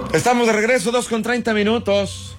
Estamos de regreso, 2:30.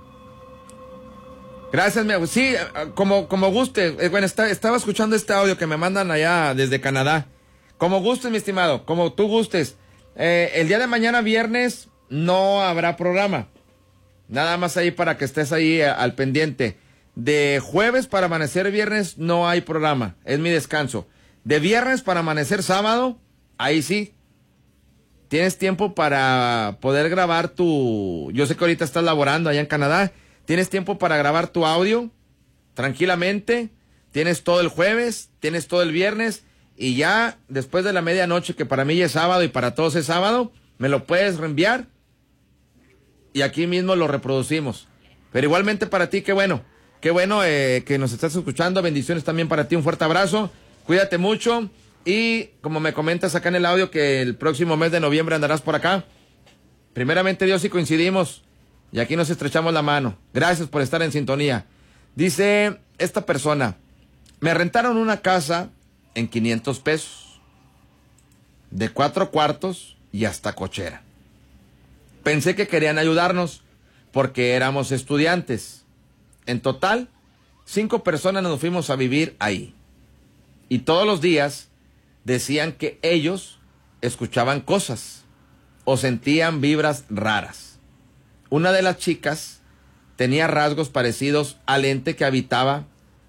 Gracias, mi abuelo. Sí, como guste. Bueno, estaba escuchando este audio que me mandan allá desde Canadá. Como gustes, mi estimado, como tú gustes. El día de mañana, viernes, no habrá programa. Nada más ahí para que estés ahí al pendiente. De jueves para amanecer viernes no hay programa. Es mi descanso. De viernes para amanecer sábado, ahí sí. Tienes tiempo para poder grabar tu... Yo sé que ahorita estás laborando allá en Canadá. Tienes tiempo para grabar tu audio tranquilamente. Tienes todo el jueves, tienes todo el viernes. Y ya después de la medianoche, que para mí ya es sábado y para todos es sábado, me lo puedes reenviar. Y aquí mismo lo reproducimos. Pero igualmente para ti, qué bueno que nos estás escuchando. Bendiciones también para ti, un fuerte abrazo. Cuídate mucho. Y como me comentas acá en el audio que el próximo mes de noviembre andarás por acá. Primeramente Dios, si coincidimos y aquí nos estrechamos la mano. Gracias por estar en sintonía. Dice esta persona, me rentaron una casa en 500 pesos, de 4 cuartos y hasta cochera. Pensé que querían ayudarnos porque éramos estudiantes. En total, 5 personas nos fuimos a vivir ahí. Y todos los días decían que ellos escuchaban cosas o sentían vibras raras. Una de las chicas tenía rasgos parecidos al ente que habitaba.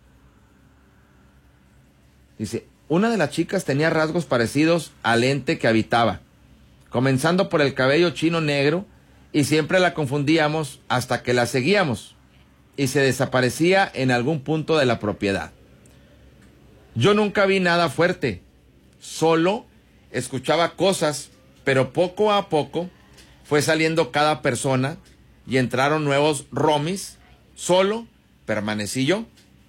Dice, una de las chicas tenía rasgos parecidos al ente que habitaba, comenzando por el cabello chino negro, y siempre la confundíamos hasta que la seguíamos y se desaparecía en algún punto de la propiedad. Yo nunca vi nada fuerte, solo escuchaba cosas, pero poco a poco fue saliendo cada persona y entraron nuevos roomies. Solo permanecí yo.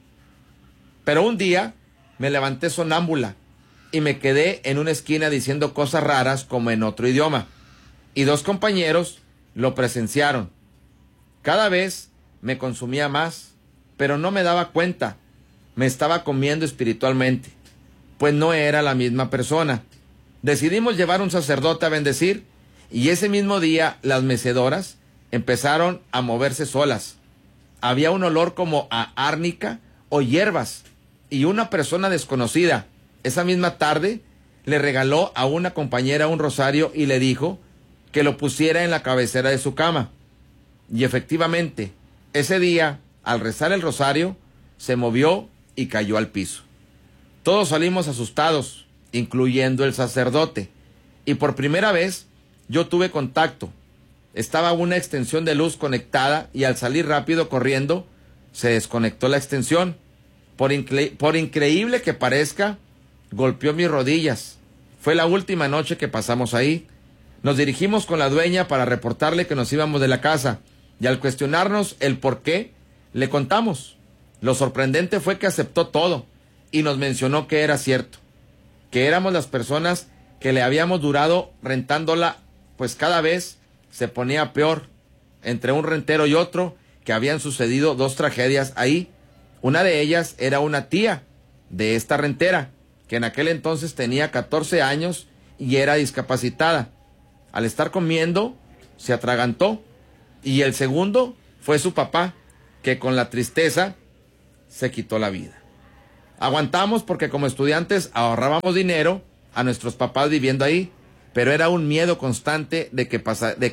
Pero un día me levanté sonámbula y me quedé en una esquina diciendo cosas raras como en otro idioma. Y 2 compañeros lo presenciaron. Cada vez me consumía más, pero no me daba cuenta. Me estaba comiendo espiritualmente, pues no era la misma persona. Decidimos llevar un sacerdote a bendecir y ese mismo día las mecedoras empezaron a moverse solas. Había un olor como a árnica o hierbas y una persona desconocida esa misma tarde le regaló a una compañera un rosario y le dijo que lo pusiera en la cabecera de su cama. Y efectivamente, ese día, al rezar el rosario, se movió y cayó al piso. Todos salimos asustados, incluyendo el sacerdote, y por primera vez yo tuve contacto. Estaba una extensión de luz conectada y al salir rápido corriendo, se desconectó la extensión. Por increíble que parezca, golpeó mis rodillas. Fue la última noche que pasamos ahí. Nos dirigimos con la dueña para reportarle que nos íbamos de la casa, y al cuestionarnos el por qué, le contamos. Lo sorprendente fue que aceptó todo y nos mencionó que era cierto, que éramos las personas que le habíamos durado rentándola, pues cada vez se ponía peor. Entre un rentero y otro, que habían sucedido 2 tragedias ahí. Una de ellas era una tía de esta rentera, que en aquel entonces tenía 14 años y era discapacitada. Al estar comiendo, se atragantó. Y el segundo fue su papá, que con la tristeza se quitó la vida. Aguantamos porque como estudiantes ahorrábamos dinero a nuestros papás viviendo ahí, pero era un miedo constante de que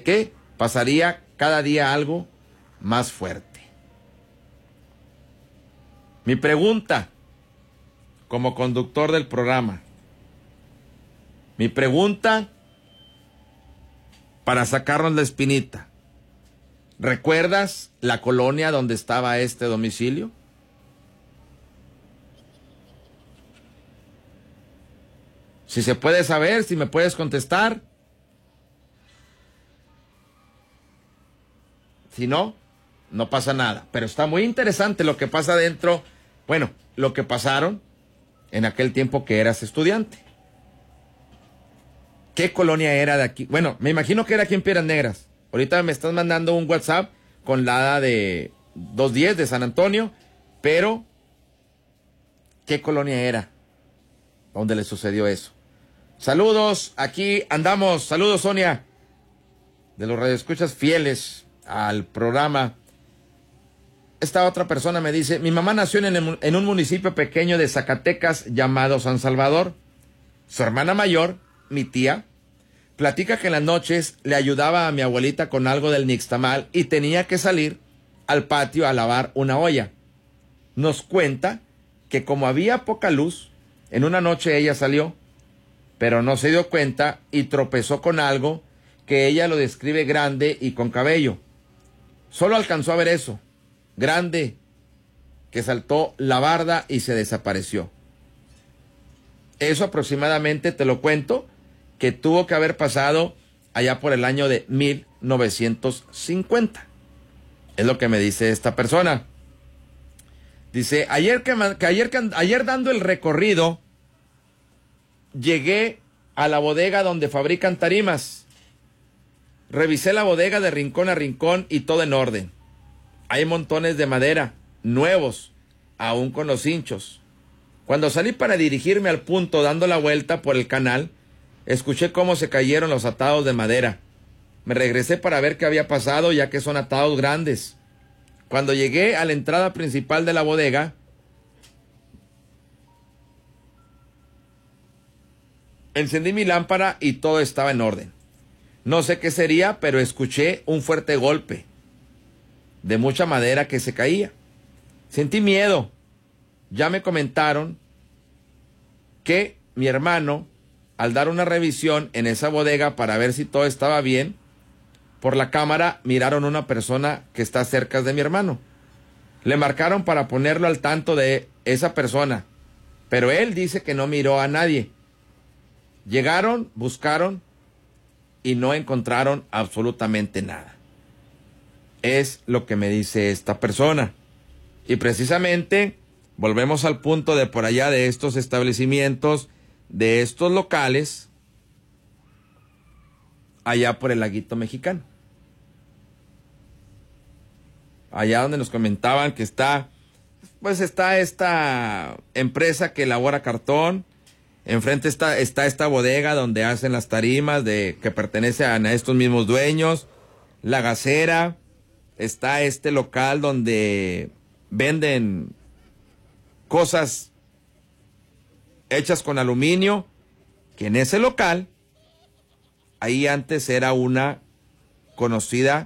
pasaría cada día algo más fuerte. Mi pregunta, como conductor del programa, mi pregunta para sacarnos la espinita, ¿recuerdas la colonia donde estaba este domicilio? Si se puede saber, si me puedes contestar. Si no, no pasa nada. Pero está muy interesante lo que pasa dentro. Bueno, lo que pasaron en aquel tiempo que eras estudiante. ¿Qué colonia era de aquí? Bueno, me imagino que era aquí en Piedras Negras. Ahorita me estás mandando un WhatsApp con la de 210 de San Antonio, pero ¿qué colonia era donde le sucedió eso? Saludos, aquí andamos. Saludos, Sonia. de los radioescuchas fieles al programa. Esta otra persona me dice, mi mamá nació en un municipio pequeño de Zacatecas llamado San Salvador. Su hermana mayor, mi tía, platica que en las noches le ayudaba a mi abuelita con algo del nixtamal y tenía que salir al patio a lavar una olla. Nos cuenta que como había poca luz, en una noche ella salió, pero no se dio cuenta y tropezó con algo que ella lo describe grande y con cabello. Solo alcanzó a ver eso, grande, que saltó la barda y se desapareció. Eso aproximadamente, te lo cuento, que tuvo que haber pasado allá por el año de 1950. Es lo que me dice esta persona. Dice, ayer dando el recorrido, llegué a la bodega donde fabrican tarimas. Revisé la bodega de rincón a rincón y todo en orden. Hay montones de madera, nuevos, aún con los hinchos. Cuando salí para dirigirme al punto dando la vuelta por el canal, escuché cómo se cayeron los atados de madera. Me regresé para ver qué había pasado, ya que son atados grandes. Cuando llegué a la entrada principal de la bodega, encendí mi lámpara y todo estaba en orden. No sé qué sería, pero escuché un fuerte golpe de mucha madera que se caía. Sentí miedo. Ya me comentaron que mi hermano, al dar una revisión en esa bodega para ver si todo estaba bien, por la cámara miraron una persona que está cerca de mi hermano. Le marcaron para ponerlo al tanto de esa persona, pero él dice que no miró a nadie. Llegaron, buscaron y no encontraron absolutamente nada. Es lo que me dice esta persona. Y precisamente volvemos al punto de por allá de estos establecimientos, de estos locales, allá por el Laguito Mexicano. Allá donde nos comentaban que está esta empresa que elabora cartón. Enfrente está esta bodega donde hacen las tarimas que pertenecen a estos mismos dueños. La gasera. Está este local donde venden cosas hechas con aluminio. Que en ese local, ahí antes era una conocida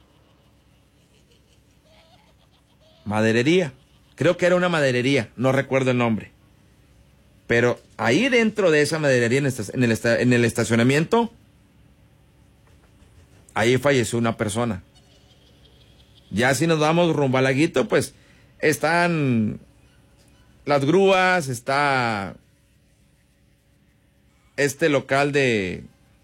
maderería. Creo que era una maderería, no recuerdo el nombre. Pero ahí dentro de esa maderería, en el estacionamiento, ahí falleció una persona. Ya si nos vamos rumbo al Laguito, pues están las grúas, está este local de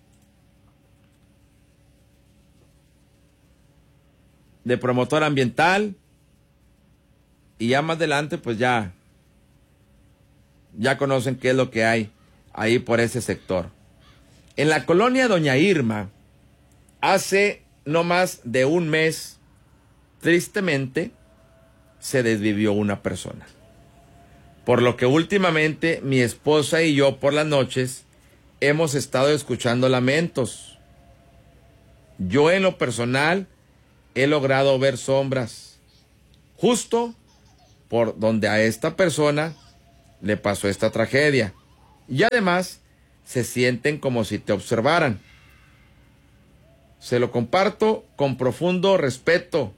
promotor ambiental. Y ya más adelante, pues ya conocen qué es lo que hay ahí por ese sector. En la colonia Doña Irma, hace no más de un mes, tristemente, se desvivió una persona. Por lo que últimamente mi esposa y yo por las noches hemos estado escuchando lamentos. Yo en lo personal he logrado ver sombras justo por donde a esta persona le pasó esta tragedia. Y además se sienten como si te observaran. Se lo comparto con profundo respeto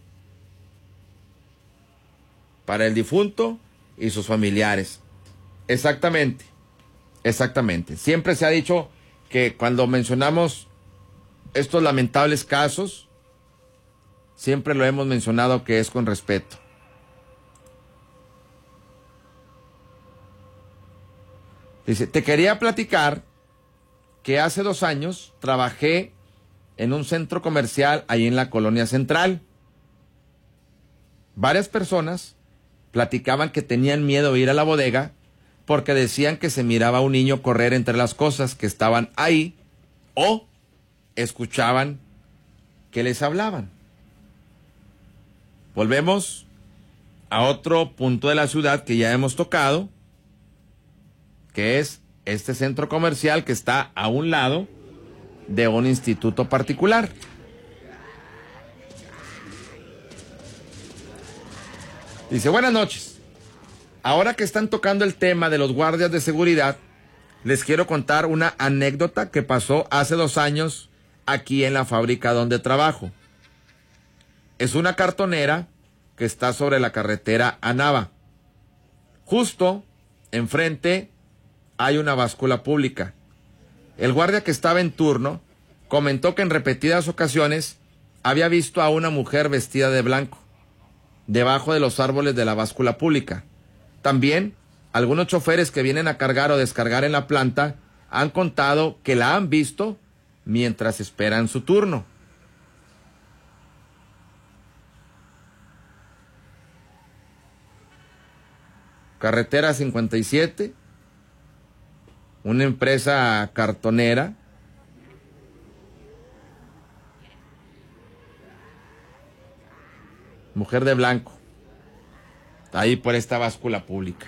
para el difunto y sus familiares. Exactamente. Siempre se ha dicho que cuando mencionamos estos lamentables casos, siempre lo hemos mencionado que es con respeto. Dice, te quería platicar que hace 2 años trabajé en un centro comercial ahí en la Colonia Central. Varias personas platicaban que tenían miedo de ir a la bodega porque decían que se miraba a un niño correr entre las cosas que estaban ahí o escuchaban que les hablaban. Volvemos a otro punto de la ciudad que ya hemos tocado, que es este centro comercial que está a un lado de un instituto particular. Dice, buenas noches. Ahora que están tocando el tema de los guardias de seguridad, les quiero contar una anécdota que pasó hace 2 años aquí en la fábrica donde trabajo. Es una cartonera que está sobre la carretera a Nava. Justo enfrente hay una báscula pública. El guardia que estaba en turno comentó que en repetidas ocasiones había visto a una mujer vestida de blanco debajo de los árboles de la báscula pública. También algunos choferes que vienen a cargar o descargar en la planta han contado que la han visto mientras esperan su turno. Carretera 57, una empresa cartonera. Mujer de blanco, ahí por esta báscula pública.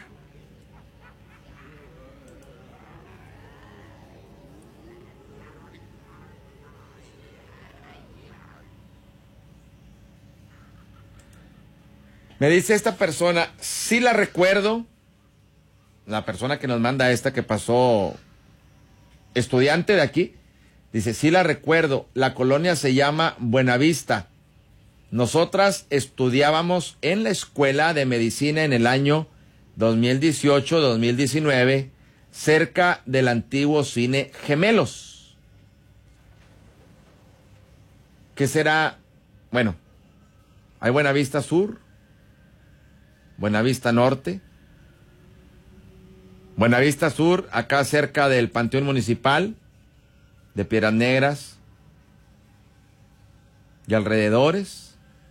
Me dice esta persona, sí la recuerdo, la persona que nos manda esta que pasó, estudiante de aquí, dice, sí la recuerdo, la colonia se llama Buenavista. Nosotras estudiábamos en la escuela de medicina en el año 2018-2019, cerca del antiguo cine Gemelos. ¿Qué será? Bueno, hay Buenavista Sur, Buenavista Norte, Buenavista Sur, acá cerca del Panteón Municipal de Piedras Negras y alrededores.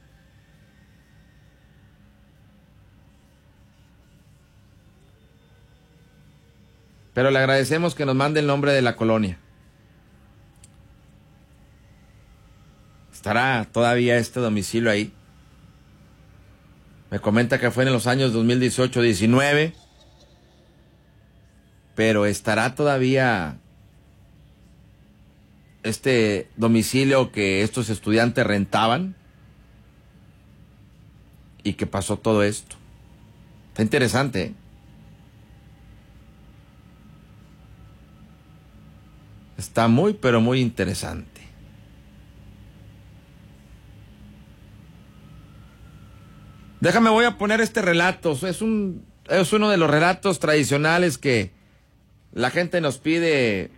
Pero le agradecemos que nos mande el nombre de la colonia. ¿Estará todavía este domicilio ahí? Me comenta que fue en los años 2018-19. Pero ¿estará todavía este domicilio que estos estudiantes rentaban? ¿Y que pasó todo esto? Está interesante, ¿eh? Está muy, pero muy interesante. Déjame, voy a poner este relato. Es uno de los relatos tradicionales que la gente nos pide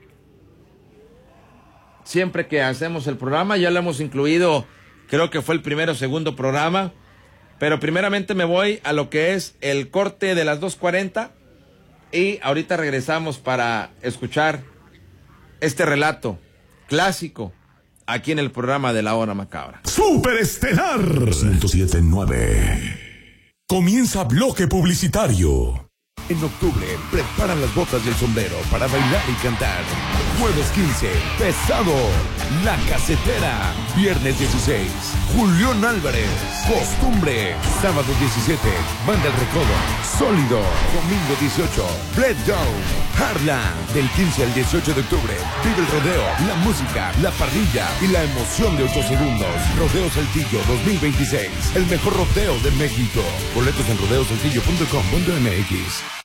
siempre que hacemos el programa. Ya lo hemos incluido, creo que fue el primero o segundo programa. Pero primeramente me voy a lo que es el corte de las 2:40. Y ahorita regresamos para escuchar este relato clásico aquí en el programa de La Hora Macabra. Superestelar 107.9. Comienza bloque publicitario. En octubre, prepara las botas y el sombrero para bailar y cantar. Jueves 15, Pesado, La Casetera. Viernes 16, Julián Álvarez, Costumbre. Sábado 17, Banda El Recodo, Sólido. Domingo 18, Red Dawn, Harlan. Del 15 al 18 de octubre, vive el rodeo, la música, la parrilla y la emoción de 8 segundos. Rodeo Saltillo 2026, el mejor rodeo de México. Boletos en rodeosaltillo.com.mx.